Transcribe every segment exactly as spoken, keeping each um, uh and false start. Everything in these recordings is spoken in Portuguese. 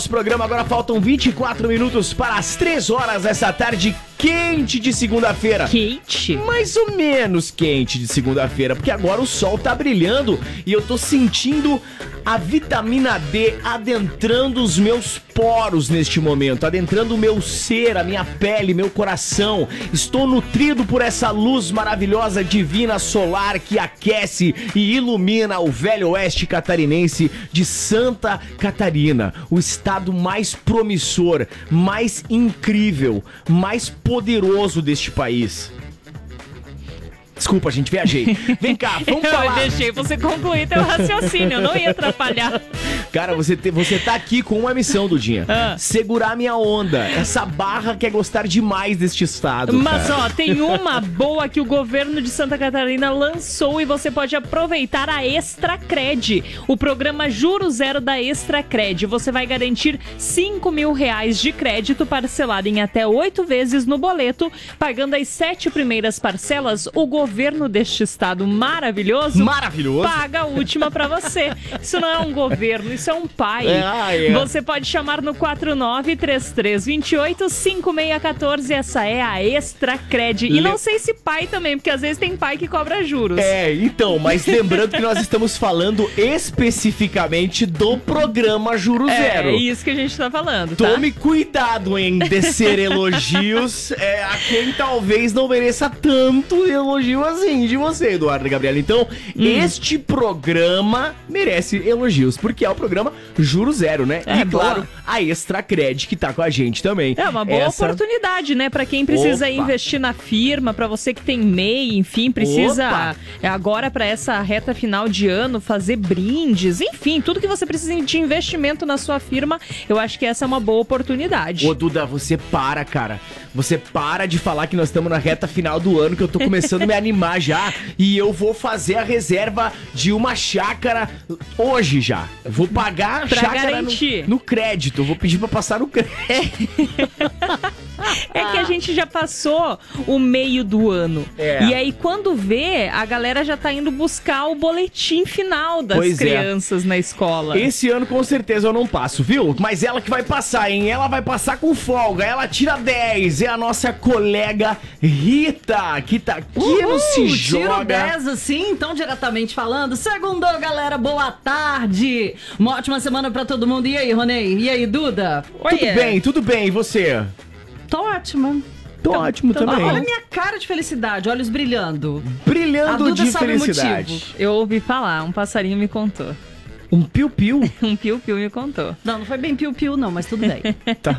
Programa agora faltam vinte e quatro minutos para as três horas dessa tarde quente de segunda-feira. Quente? Mais ou menos quente de segunda-feira, porque agora o sol tá brilhando e eu tô sentindo a vitamina D adentrando os meus poros neste momento, adentrando o meu ser, a minha pele, meu coração. Estou nutrido por essa luz maravilhosa, divina, solar que aquece e ilumina o velho oeste catarinense de Santa Catarina, o estado mais promissor, mais incrível, mais poderoso deste país. Desculpa, gente, viajei. Vem cá, vamos eu falar. Eu deixei você concluir teu raciocínio, eu não ia atrapalhar. Cara, você, te, você tá aqui com uma missão, Dudinha. Ah. Segurar minha onda. Essa barra quer gostar demais deste estado. Mas, cara. ó, tem uma boa que o governo de Santa Catarina lançou e você pode aproveitar a Extracred. O programa Juro Zero da Extracred. Você vai garantir cinco mil reais de crédito parcelado em até oito vezes no boleto. Pagando as sete primeiras parcelas, o governo governo deste estado maravilhoso, maravilhoso paga a última pra você. Isso não é um governo, isso é um pai. É, ah, é. Você pode chamar no quatro nove três três dois oito cinco seis um quatro. Essa é a Extracred. E Le... não sei se pai também, porque às vezes tem pai que cobra juros. É, então, mas lembrando que nós estamos falando especificamente do programa Juro Zero. É isso que a gente tá falando, tá? Tome cuidado em descer elogios é, a quem talvez não mereça tanto elogio assim de você, Eduardo e Gabriela. Então, hum. este programa merece elogios, porque é o programa Juro Zero, né? É, e, claro, a Extracred, que tá com a gente também. É uma boa Essa... oportunidade, né? Pra quem precisa Opa. investir na firma, pra você que tem M E I, enfim, precisa Opa. agora pra essa reta final de ano fazer brindes, enfim, tudo que você precisa de investimento na sua firma, eu acho que essa é uma boa oportunidade. Ô, Duda, você para, cara. Você para de falar que nós estamos na reta final do ano, que eu tô começando a me animar já. E eu vou fazer a reserva de uma chácara hoje já. Eu vou pagar a pra chácara no, no crédito. Eu vou pedir pra passar no crédito. É que a gente já passou o meio do ano. É. E aí, quando vê, a galera já tá indo buscar o boletim final das pois crianças é. na escola. Esse ano, com certeza, eu não passo, viu? Mas ela que vai passar, hein? Ela vai passar com folga. Ela tira dez. É a nossa colega Rita, que tá aqui Uhul, no Se Joga. Tiro dez, assim, então, diretamente falando. Segundou, galera. Boa tarde. Uma ótima semana pra todo mundo. E aí, Ronei? E aí, Duda? Oi, tudo é. bem, tudo bem. E você? Tô ótima. Tô, tô ótimo tô, também. Olha a minha cara de felicidade, olhos brilhando. Brilhando de felicidade. Motivo. Eu ouvi falar, um passarinho me contou. Um piu-piu? um piu-piu me contou. Não, não foi bem piu-piu não, mas tudo bem. Tá.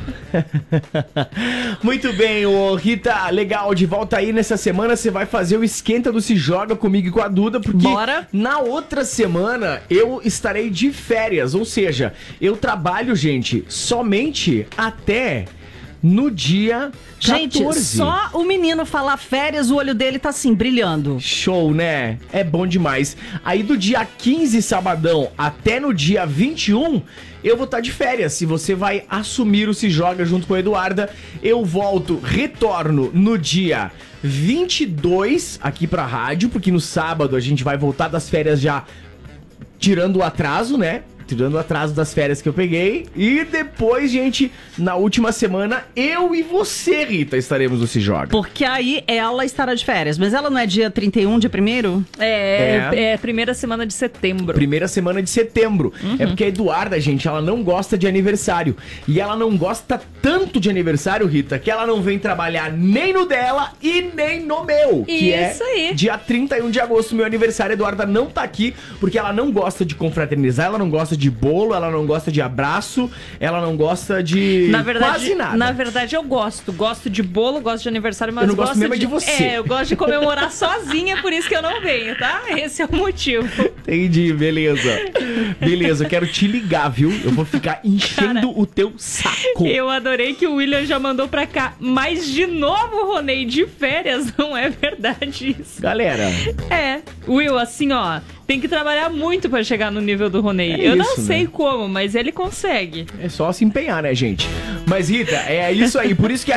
Muito bem, ô Rita, legal, de volta aí nessa semana você vai fazer o esquenta do Se Joga comigo e com a Duda, porque Bora. na outra semana eu estarei de férias, ou seja, eu trabalho, gente, somente até... no dia Gente, quatorze. Só o menino falar férias, o olho dele tá assim, brilhando. Show, né? É bom demais. Aí do dia quinze, sabadão, até no dia vinte e um, eu vou estar de férias. Se você vai assumir o Se Joga junto com a Eduarda, eu volto, retorno no dia vinte e dois aqui pra rádio, porque no sábado a gente vai voltar das férias já tirando o atraso, né? Tirando o atraso das férias que eu peguei. E depois, gente, na última semana, eu e você, Rita, estaremos no Se Joga. Porque aí ela estará de férias. Mas ela não é dia trinta e um, dia primeiro? É, é, é primeira semana de setembro. Primeira semana de setembro. Uhum. É porque a Eduarda, gente, ela não gosta de aniversário. E ela não gosta tanto de aniversário, Rita, que ela não vem trabalhar nem no dela e nem no meu. Que Isso é aí. dia trinta e um de agosto, meu aniversário. A Eduarda não tá aqui porque ela não gosta de confraternizar, ela não gosta de bolo, ela não gosta de abraço, ela não gosta de na verdade, quase nada. Na verdade, eu gosto. Gosto de bolo, gosto de aniversário, mas eu não gosto, gosto mesmo de... de você. É, eu gosto de comemorar sozinha, por isso que eu não venho, tá? Esse é o motivo. Entendi, beleza. Beleza, eu quero te ligar, viu? Eu vou ficar enchendo Cara, o teu saco. Eu adorei que o William já mandou pra cá. Mas de novo, Ronei, de férias, não é verdade isso. Galera. É, Will, assim, ó... Tem que trabalhar muito pra chegar no nível do Ronei. É eu isso, não sei né? como, mas ele consegue. É só se empenhar, né, gente? Mas, Rita, é isso aí. Por isso que a